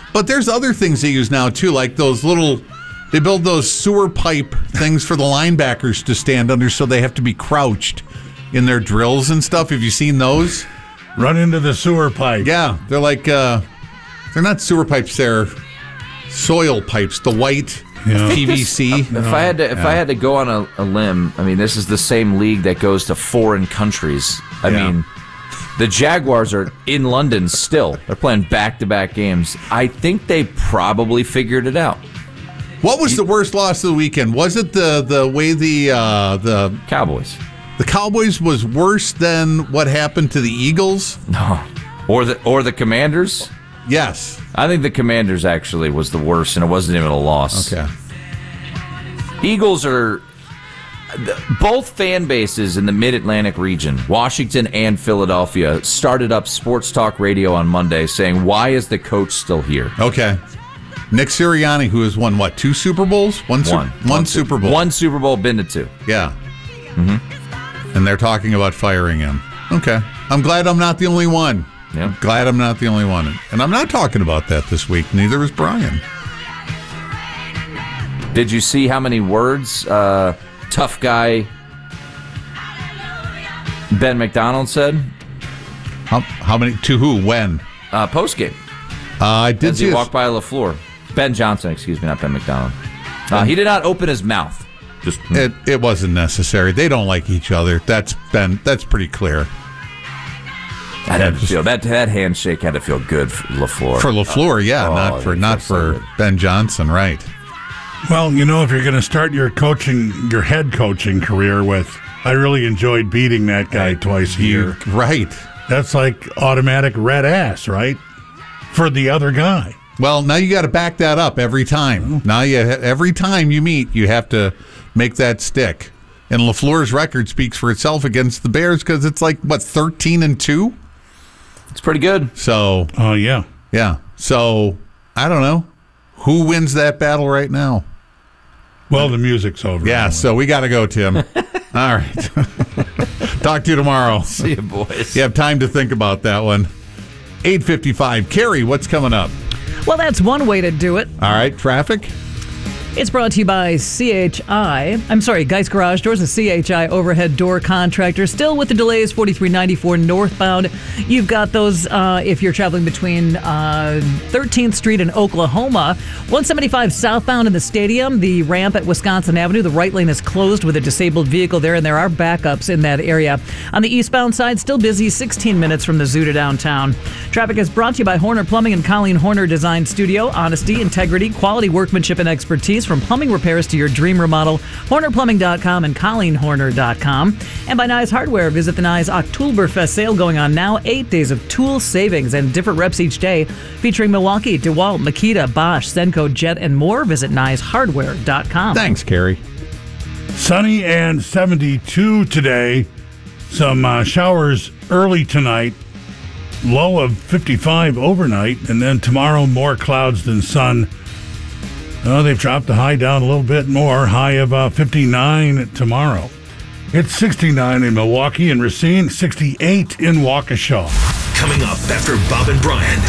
But there's other things they use now, too, like those little... They build those sewer pipe things for the linebackers to stand under so they have to be crouched in their drills and stuff. Have you seen those? Run into the sewer pipe. Yeah, they're like... they're not sewer pipes, they're soil pipes, the white PVC. If I had to go on a limb, I mean, this is the same league that goes to foreign countries. I mean, the Jaguars are in London still. They're playing back-to-back games. I think they probably figured it out. What was the worst loss of the weekend? Was it the way the Cowboys? The Cowboys was worse than what happened to the Eagles? No. Or the Commanders? Yes. I think the Commanders actually was the worst, and it wasn't even a loss. Okay. Eagles are... Both fan bases in the Mid-Atlantic region, Washington and Philadelphia, started up sports talk radio on Monday saying, why is the coach still here? Okay. Nick Sirianni, who has won, what, 2 Super Bowls? One Super Bowl. One Super Bowl, been to 2. Yeah. Mm-hmm. And they're talking about firing him. Okay. I'm glad I'm not the only one. Yeah. Glad I'm not the only one. And I'm not talking about that this week. Neither was Brian. Did you see how many words tough guy Ben McDonald said? How many? To who? When? Post-game. I did see. As he walked by LaFleur. Ben Johnson, excuse me, not Ben McDonald. He did not open his mouth. It wasn't necessary. They don't like each other. That's pretty clear. That handshake had to feel good for LaFleur. For LaFleur, yeah, not for Ben Johnson, right? Well, if you're going to start your head coaching career with, I really enjoyed beating that guy twice a year. Right. That's like automatic red ass, right? For the other guy. Well, now you got to back that up every time. Now every time you meet, you have to make that stick. And LaFleur's record speaks for itself against the Bears because it's like, what, 13-2? It's pretty good. So. Oh, yeah. Yeah. So, I don't know. Who wins that battle right now? Well, the music's over. Yeah, so we got to go, Tim. All right. Talk to you tomorrow. See you, boys. You have time to think about that one. 8:55. Carrie, what's coming up? Well, that's one way to do it. All right, traffic. It's brought to you by Geist Garage Doors, a CHI overhead door contractor. Still with the delays, 4394 northbound. You've got those if you're traveling between 13th Street and Oklahoma. 175 southbound in the stadium, the ramp at Wisconsin Avenue. The right lane is closed with a disabled vehicle there, and there are backups in that area. On the eastbound side, still busy, 16 minutes from the zoo to downtown. Traffic is brought to you by Horner Plumbing and Colleen Horner Design Studio. Honesty, integrity, quality workmanship, and expertise. From plumbing repairs to your dream remodel, HornerPlumbing.com and ColleenHorner.com. And by Nye Hardware, visit the Nye's Oktoberfest sale going on now. 8 days of tool savings and different reps each day, featuring Milwaukee, DeWalt, Makita, Bosch, Senko, Jet, and more. Visit NyesHardware.com. Thanks, Carrie. Sunny and 72 today. Some showers early tonight. Low of 55 overnight. And then tomorrow, more clouds than sun. They've dropped the high down a little bit more. High of 59 tomorrow. It's 69 in Milwaukee and Racine, 68 in Waukesha. Coming up after Bob and Brian,